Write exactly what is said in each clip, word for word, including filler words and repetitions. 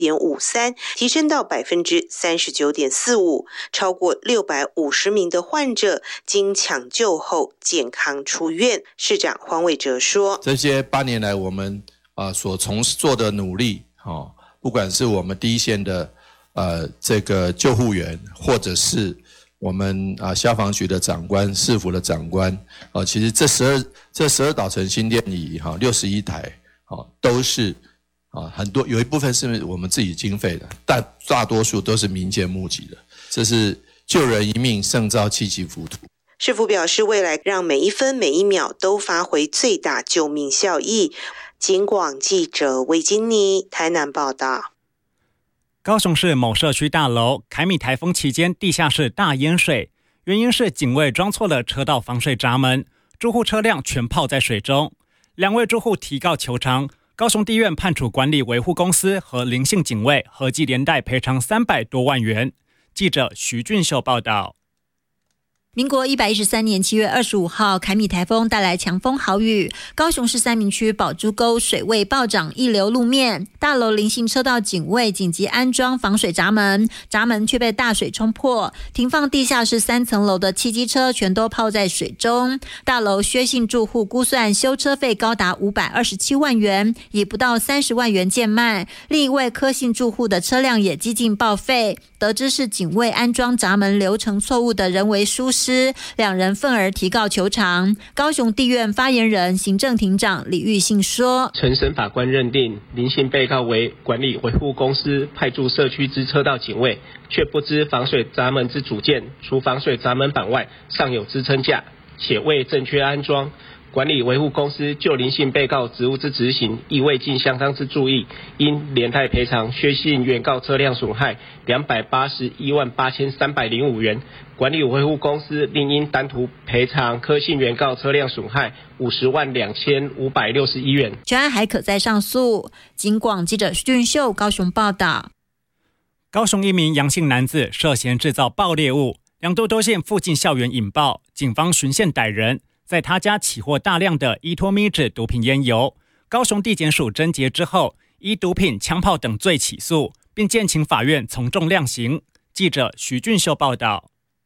点五三，提升到百分之三十九点四五，超过六百五十名的患者经抢救后健康出院。市长黄伟哲说：“ 这些八年来我们啊、呃、所从事做的努力，哦，不管是我们第一线的呃这个救护员，或者是我们啊、呃、消防局的长官、市府的长官，呃，其实这十二这十二岛层心电仪哈，六十一台，哦，都是。”啊，很多有一部分是我们自己经费的，但大多数都是民间募集的。这是救人一命胜造七级浮屠。 市府表示，未来让每一分每一秒都发挥最大救命效益。警广记者魏金妮台南报道。 高雄市某社区大楼凯米台风期间地下室大淹水，原因是警卫装错了车道防水闸门，住户车辆全泡在水中。两位住户提告求偿。高雄地院判处管理维护公司和林姓警卫合计连带赔偿三百多万元。记者徐俊秀报道。 民国一百一十三年七月二十五号，凯米台风带来强风豪雨，高雄市三民区宝珠沟水位暴涨，溢流路面，大楼林姓车道警卫紧急安装防水闸门，闸门却被大水冲破，停放地下室三层楼的汽机车全都泡在水中。大楼薛姓住户估算修车费高达五百二十七万元，以不到三十万元贱卖。另一位柯姓住户的车辆也几近报废，得知是警卫安装闸门流程错误的人为疏失，两人愤而提告求偿。高雄地院发言人行政庭长李玉信说： 承审法官认定林姓被告为管理维护公司派驻社区之车道警卫，却不知防水闸门之组件除防水闸门板外尚有支撑架，且未正确安装。管理维护公司就林姓被告职务之执行亦未尽相当之注意，因连带赔偿薛姓原告车辆损害两百八十一万八千三百零五元，管理维护公司另应单独赔偿柯姓原告车辆损害五十万两千五百六十一元。 全案还可再上诉。警广记者徐俊秀高雄报道。 高雄一名杨姓男子涉嫌制造爆裂物，两都都县附近校园引爆，警方循线逮人。在他家起获大量的依托咪酯毒品烟油，高雄地检署侦结之后，依毒品、枪炮等罪起诉，并建请法院从重量刑。记者徐俊秀报道。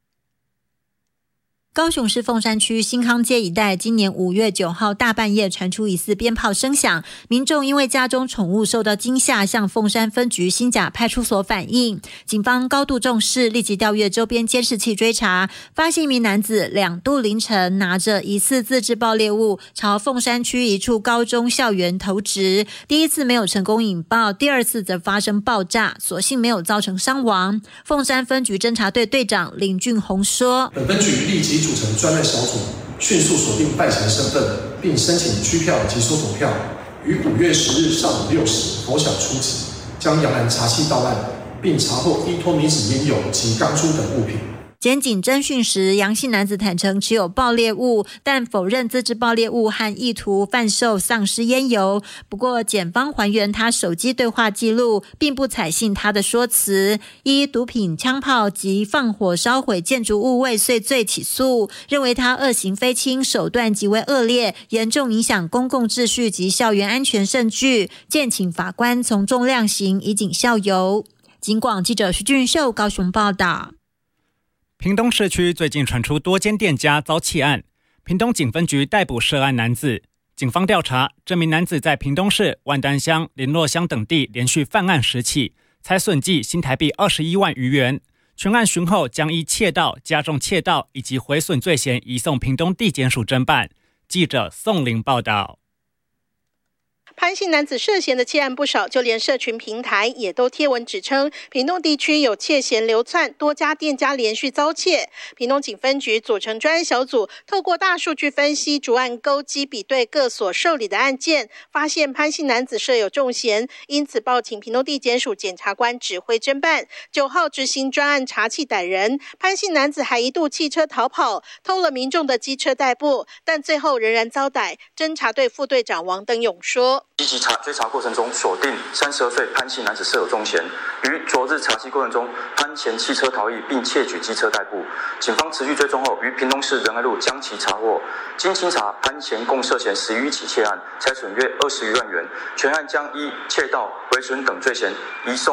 高雄市凤山区新康街一带，今年五月九号大半夜传出疑似鞭炮声响，民众因为家中宠物受到惊吓，向凤山分局新甲派出所反映。警方高度重视，立即调阅周边监视器追查，发现一名男子两度凌晨拿着疑似自制爆裂物朝凤山区一处高中校园投掷，第一次没有成功引爆，第二次则发生爆炸，所幸没有造成伤亡。凤山分局侦查队队长林俊宏说： 本分局立即组成专案小组，迅速锁定犯嫌身份，并申请拘票及搜索票，于五月十日上午六时拂晓出击，将杨澜查缉到案，并查获依托咪酯烟油及钢珠等物品。 检警侦讯时，杨姓男子坦承持有爆裂物，但否认自制爆裂物和意图贩售丧尸烟油。不过，检方还原他手机对话记录，并不采信他的说辞，依毒品、枪炮及放火烧毁建筑物未遂罪起诉，认为他恶行非轻，手段极为恶劣，严重影响公共秩序及校园安全甚巨，建请法官从重量刑，以儆效尤。警广记者徐俊秀高雄报道。 屏东市区最近传出多间店家遭窃案，屏东警分局逮捕涉案男子。警方调查，这名男子在屏东市万丹乡、联络乡等地连续犯案十起，财损计新台币二十一万余元。全案询后将依窃盗、加重窃盗以及毁损罪嫌移送屏东地检署侦办。记者宋玲报道。 潘姓男子涉嫌的窃案不少，就连社群平台也都贴文指称屏东地区有窃嫌流窜，多家店家连续遭窃。屏东警分局组成专案小组，透过大数据分析，逐案勾稽比对各所受理的案件，发现潘姓男子设有重嫌，因此报请屏东地检署检察官指挥侦办。九号执行专案查缉逮人，潘姓男子还一度弃车逃跑，偷了民众的机车代步，但最后仍然遭逮。侦查队副队长王登勇说： 积极查追查过程中，锁定三十二岁潘姓男子设有重嫌，于昨日查缉过程中，潘前弃车逃逸，并窃取机车代步。警方持续追踪后，于屏东市仁爱路将其查获。经清查，潘前共涉嫌十余起窃案，财损约二十余万元。全案将依窃盗、毁损等罪嫌移送